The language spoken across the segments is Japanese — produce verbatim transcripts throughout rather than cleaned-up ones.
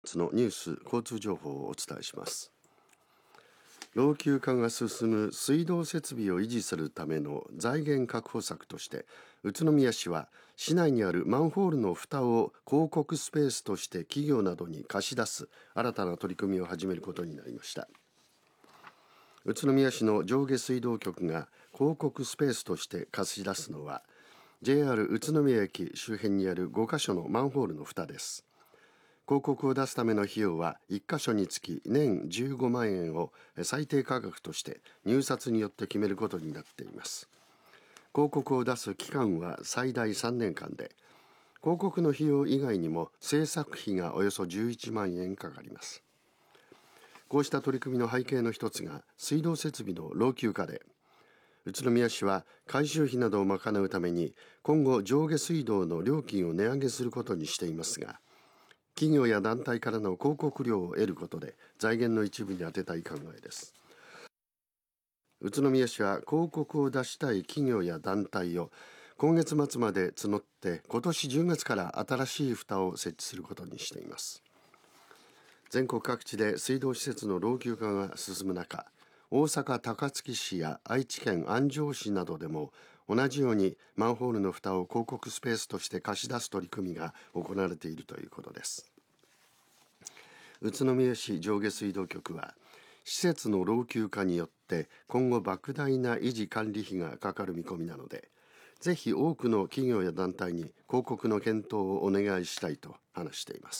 のニュース交通情報をお伝えします。老朽化が進む水道設備を維持するための財源確保策として、宇都宮市は市内にあるマンホールの蓋を広告スペースとして企業などに貸し出す新たな取り組みを始めることになりました。宇都宮市の上下水道局が広告スペースとして貸し出すのは ジェイアール 宇都宮駅周辺にあるごカ所のマンホールの蓋です。広告を出すための費用はいっカ所につき年じゅうごまんえんを最低価格として入札によって決めることになっています。広告を出す期間は最大さんねんかんで、広告の費用以外にも制作費がおよそじゅういちまんえんかかります。こうした取り組みの背景の一つが水道設備の老朽化で、宇都宮市は改修費などを賄うために今後上下水道の料金を値上げすることにしていますが、企業や団体からの広告料を得ることで財源の一部に充てたい考えです。宇都宮市は広告を出したい企業や団体を今月末まで募って今年じゅうがつから新しい蓋を設置することにしています。全国各地で水道施設の老朽化が進む中、大阪高槻市や愛知県安城市などでも同じようにマンホールの蓋を広告スペースとして貸し出す取り組みが行われているということです。宇都宮市上下水道局は、施設の老朽化によって今後莫大な維持管理費がかかる見込みなので、ぜひ多くの企業や団体に広告の検討をお願いしたいと話しています。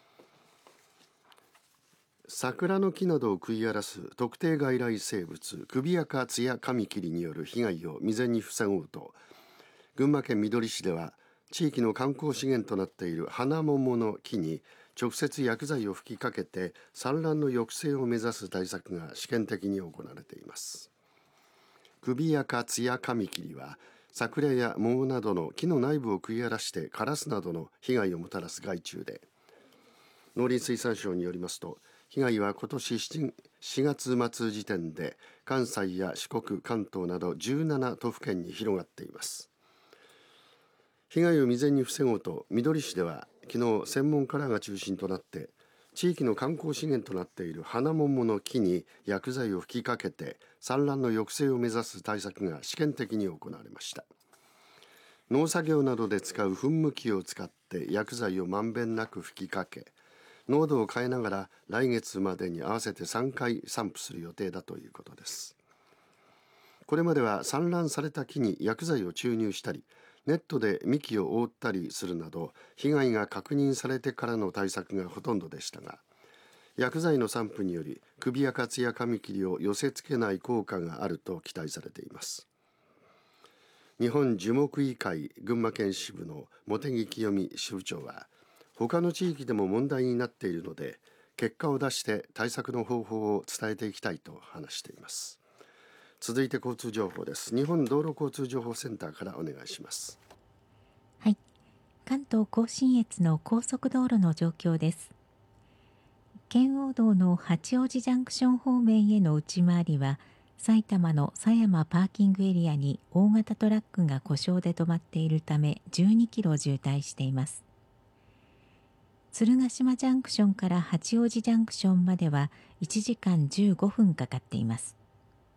桜の木などを食い荒らす特定外来生物クビアカツヤカミキリによる被害を未然に防ごうと、群馬県みどり市では地域の観光資源となっている花桃の木に直接薬剤を吹きかけて産卵の抑制を目指す対策が試験的に行われています。クビアカツヤカミキリは桜や桃などの木の内部を食い荒らしてカラスなどの被害をもたらす害虫で、農林水産省によりますと、被害は今年しがつ末時点で関西や四国、関東などじゅうななとふけんに広がっています。被害を未然に防ごうと、みどり市では昨日専門家らが中心となって地域の観光資源となっている花桃の木に薬剤を吹きかけて産卵の抑制を目指す対策が試験的に行われました。農作業などで使う噴霧器を使って薬剤をまんべんなく吹きかけ、濃度を変えながら来月までに合わせてさんかい散布する予定だということです。これまでは産卵された木に薬剤を注入したり、ネットで幹を覆ったりするなど被害が確認されてからの対策がほとんどでしたが、薬剤の散布によりクビアカツヤカミキリを寄せ付けない効果があると期待されています。日本樹木医会群馬県支部の茂木清美支部長は、他の地域でも問題になっているので結果を出して対策の方法を伝えていきたいと話しています。続いて交通情報です。日本道路交通情報センターからお願いします。 はい、関東甲信越の高速道路の状況です。圏央道の八王子ジャンクション方面への内回りは、埼玉の狭山パーキングエリアに大型トラックが故障で止まっているためじゅうにキロ渋滞しています。鶴ヶ島ジャンクションから八王子ジャンクションまではいちじかんじゅうごふんかかっています。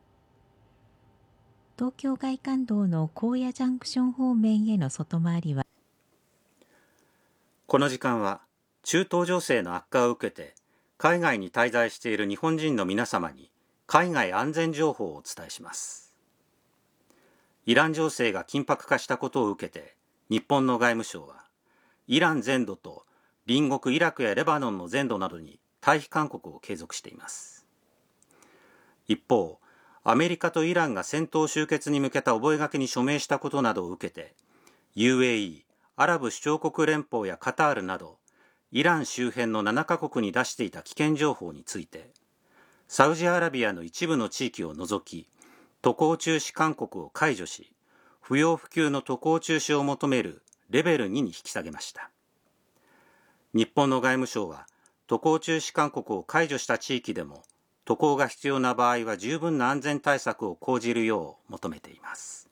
東京外環道の高野ジャンクション方面への外回りは、 この時間は中東情勢の悪化を受けて海外に滞在している日本人の皆様に海外安全情報をお伝えします。イラン情勢が緊迫化したことを受けて、日本の外務省はイラン全土と隣国イラクやレバノンの全土などに退避勧告を継続しています。一方、アメリカとイランが戦闘終結に向けた覚書に署名したことなどを受けて、 ユーエーイー アラブ首長国連邦やカタールなどイラン周辺のななかこくに出していた危険情報について、サウジアラビアの一部の地域を除き渡航中止勧告を解除し、不要不急の渡航中止を求めるレベルにに引き下げました。日本の外務省は渡航中止勧告を解除した地域でも渡航が必要な場合は十分な安全対策を講じるよう求めています。